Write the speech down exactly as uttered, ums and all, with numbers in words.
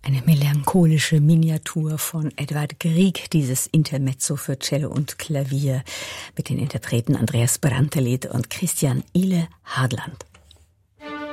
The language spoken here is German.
Eine melancholische Miniatur von Edvard Grieg, dieses Intermezzo für Cello und Klavier mit den Interpreten Andreas Brantelid und Christian Ile Hadland.